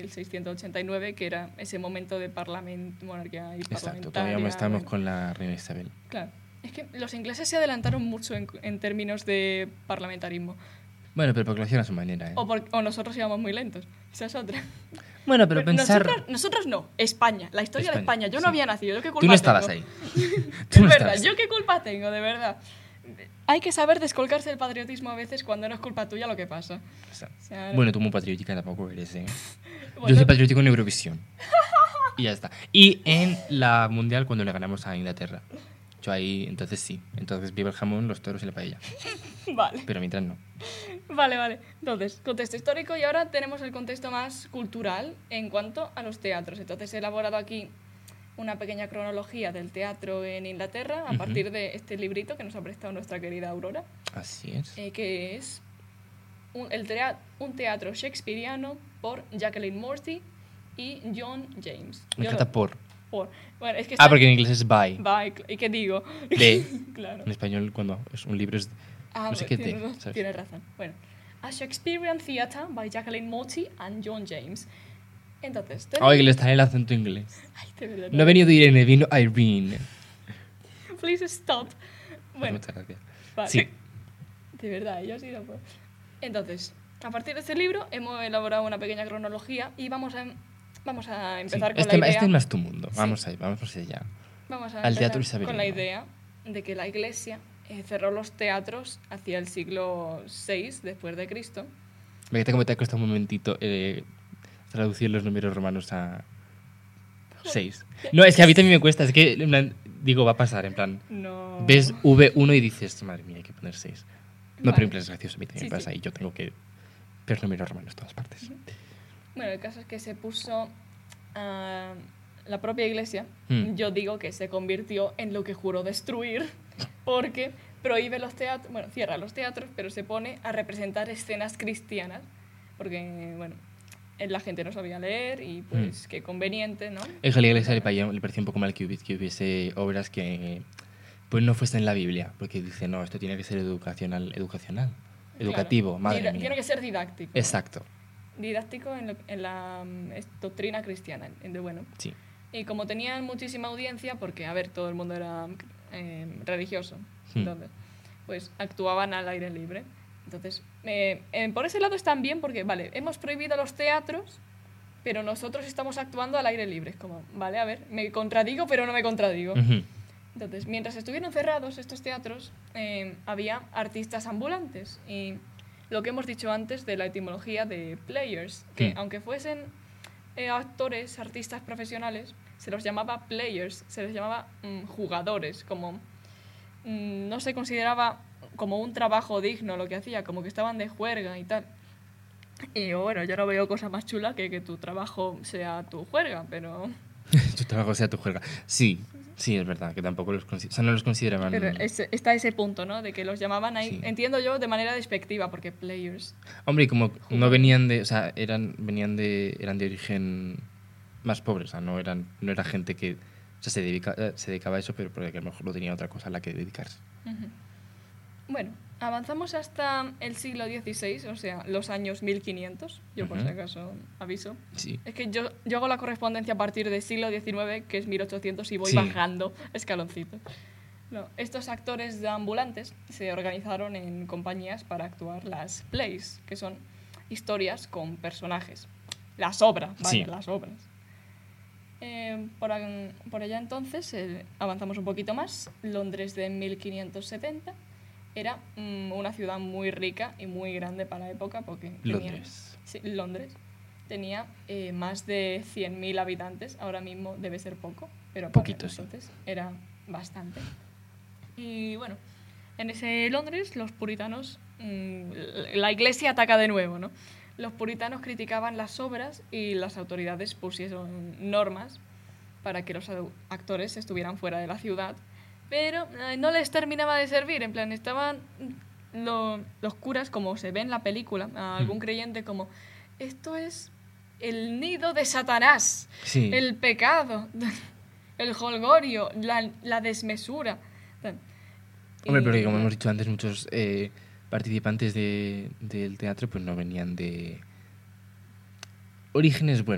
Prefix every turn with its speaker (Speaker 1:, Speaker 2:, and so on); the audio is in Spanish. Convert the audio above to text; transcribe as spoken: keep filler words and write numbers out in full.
Speaker 1: mil seiscientos ochenta y nueve, que era ese momento de parlamento, monarquía y parlamentaria.
Speaker 2: Exacto, todavía estamos
Speaker 1: bueno.
Speaker 2: con la reina Isabel.
Speaker 1: Claro. Es que los ingleses se adelantaron mucho en, en términos de parlamentarismo.
Speaker 2: Bueno, pero porque lo hacían a su manera, ¿eh?
Speaker 1: O, por, o nosotros íbamos muy lentos. Esa es otra.
Speaker 2: Bueno, pero, pero pensar...
Speaker 1: Nosotros, nosotros no, España. La historia España, de España. Yo
Speaker 2: sí.
Speaker 1: no había nacido. ¿Yo qué culpa
Speaker 2: Tú no estabas
Speaker 1: tengo?
Speaker 2: ahí. Tú no
Speaker 1: es verdad,
Speaker 2: estabas
Speaker 1: ¿yo
Speaker 2: ahí.
Speaker 1: qué culpa tengo, de verdad? Hay que saber descolgarse del patriotismo a veces cuando no es culpa tuya lo que pasa.
Speaker 2: O sea,
Speaker 1: O sea,
Speaker 2: bueno, tú muy patriótica tampoco eres, ¿eh?
Speaker 1: bueno,
Speaker 2: Yo soy patriótico en Eurovisión. Y ya está. Y en la Mundial cuando le ganamos a Inglaterra. Yo ahí, entonces sí. Entonces viva el jamón, los toros y la paella.
Speaker 1: Vale.
Speaker 2: Pero mientras no.
Speaker 1: Vale, vale. Entonces, contexto histórico y ahora tenemos el contexto más cultural en cuanto a los teatros. Entonces he elaborado aquí una pequeña cronología del teatro en Inglaterra a
Speaker 2: Uh-huh.
Speaker 1: partir de este librito que nos ha prestado nuestra querida Aurora,
Speaker 2: Así es.
Speaker 1: eh, que es un, el tea- un teatro shakespeariano por Jacqueline Morphy y John James.
Speaker 2: Me
Speaker 1: Yo
Speaker 2: encanta
Speaker 1: lo-
Speaker 2: por.
Speaker 1: por. Bueno, es que
Speaker 2: Ah,
Speaker 1: está-
Speaker 2: porque en inglés es by.
Speaker 1: Bye, ¿y qué digo?
Speaker 2: De.
Speaker 1: Claro.
Speaker 2: En español, cuando es un libro es.
Speaker 1: Ah,
Speaker 2: no sé qué
Speaker 1: tienes,
Speaker 2: de,
Speaker 1: ra-
Speaker 2: ¿sabes?
Speaker 1: tienes razón. Bueno, A Shakespearean Theatre by Jacqueline Morphy and John James. Entonces, tenemos-
Speaker 2: Ay, que le está en el acento inglés.
Speaker 1: Ay, de verdad.
Speaker 2: No ha venido Irene, vino Irene.
Speaker 1: Please stop. Bueno,
Speaker 2: Muchas gracias.
Speaker 1: vale.
Speaker 2: Sí.
Speaker 1: De verdad, yo sí lo puedo. Entonces, a partir de este libro hemos elaborado una pequeña cronología y vamos a, vamos a
Speaker 2: Sí.
Speaker 1: empezar con
Speaker 2: Este,
Speaker 1: la idea.
Speaker 2: este es más tu mundo.
Speaker 1: Sí.
Speaker 2: Vamos ahí, vamos por allá.
Speaker 1: Vamos a
Speaker 2: al
Speaker 1: empezar
Speaker 2: teatro
Speaker 1: con
Speaker 2: isabelino.
Speaker 1: la idea de que la Iglesia eh, cerró los teatros hacia el siglo seis después de Cristo.
Speaker 2: Me queda como te ha costado un momentito eh, traducir los números romanos a seis. No, es que a mí también me cuesta. Es que, en plan, digo, va a pasar, en plan...
Speaker 1: No.
Speaker 2: Ves V uno y dices, madre mía, hay que poner seis. No,
Speaker 1: Vale.
Speaker 2: pero en plan es gracioso. A mí también
Speaker 1: Sí,
Speaker 2: me pasa
Speaker 1: sí.
Speaker 2: y yo tengo que ver números romanos en todas partes.
Speaker 1: Bueno, el caso es que se puso ah, la propia Iglesia.
Speaker 2: Mm.
Speaker 1: Yo digo que se convirtió en lo que juró destruir porque prohíbe los teatros, bueno, cierra los teatros, pero se pone a representar escenas cristianas porque, bueno, eh, la gente no sabía leer y pues qué conveniente, ¿no?
Speaker 2: Es que a la iglesia le parecía, le parecía un poco mal que hubiese, que hubiese obras que pues no fuesen en la Biblia, porque dice, no, esto tiene que ser educacional, educacional, educativo,
Speaker 1: Claro.
Speaker 2: madre
Speaker 1: Dida-
Speaker 2: mía.
Speaker 1: Tiene que ser didáctico.
Speaker 2: Exacto,
Speaker 1: Didáctico en, lo- en la mm, es- doctrina cristiana, en- de bueno.
Speaker 2: sí.
Speaker 1: Y como tenían muchísima audiencia, porque, a ver, todo el mundo era eh, religioso,
Speaker 2: Hmm.
Speaker 1: entonces, pues actuaban al aire libre. Entonces, eh, eh, por ese lado están bien porque, vale, hemos prohibido los teatros, pero nosotros estamos actuando al aire libre. Es como, vale, a ver, me contradigo, pero no me contradigo.
Speaker 2: Ujú.
Speaker 1: Entonces, mientras estuvieron cerrados estos teatros, eh, había artistas ambulantes. Y lo que hemos dicho antes de la etimología de players, que
Speaker 2: Hmm.
Speaker 1: aunque fuesen eh, actores, artistas profesionales, se los llamaba players, se les llamaba mm, jugadores, como mm, no se consideraba como un trabajo digno lo que hacía, como que estaban de juerga y tal. Y bueno, yo no veo cosa más chula que que tu trabajo sea tu juerga, pero...
Speaker 2: Tu trabajo sea tu juerga. Sí, sí, es verdad, que tampoco los, consi- o sea, no los consideraban...
Speaker 1: Pero ese- está ese punto, ¿no? De que los llamaban ahí,
Speaker 2: Sí.
Speaker 1: entiendo yo, de manera despectiva, porque players.
Speaker 2: Hombre, y como no venían de, o sea, eran, venían de, eran de origen más pobre, o sea, no eran, no era gente que, o sea, se, dedica, eh, se dedicaba a eso, pero porque a lo mejor no tenía otra cosa a la que dedicarse.
Speaker 1: Ujú. Bueno, avanzamos hasta el siglo dieciséis, o sea, los años mil quinientos, yo por
Speaker 2: Ujú.
Speaker 1: si acaso aviso.
Speaker 2: Sí.
Speaker 1: Es que yo, yo hago la correspondencia a partir del siglo diecinueve, que es mil ochocientos, y voy
Speaker 2: Sí.
Speaker 1: bajando escaloncitos. No, estos actores de ambulantes se organizaron en compañías para actuar las plays, que son historias con personajes. Las obras, vaya,
Speaker 2: Sí.
Speaker 1: las obras. Eh, por, an- por allá entonces, eh, avanzamos un poquito más, Londres de mil quinientos setenta era mm, una ciudad muy rica y muy grande para la época porque tenía-
Speaker 2: Londres.
Speaker 1: sí, Londres tenía eh, más de cien mil habitantes, ahora mismo debe ser poco, pero para
Speaker 2: Poquito, sí.
Speaker 1: entonces era bastante. Y bueno, en ese Londres los puritanos, mm, la iglesia ataca de nuevo, ¿no? Los puritanos criticaban las obras y las autoridades pusieron normas para que los au- actores estuvieran fuera de la ciudad, pero eh, no les terminaba de servir, en plan, estaban lo- los curas, como se ve en la película, a algún
Speaker 2: Mm.
Speaker 1: creyente como, esto es el nido de Satanás,
Speaker 2: Sí.
Speaker 1: el pecado, el jolgorio, la, la desmesura.
Speaker 2: Hombre,
Speaker 1: Y-
Speaker 2: pero que como hemos dicho antes, muchos eh, participantes de, del teatro pues no venían de orígenes buenos.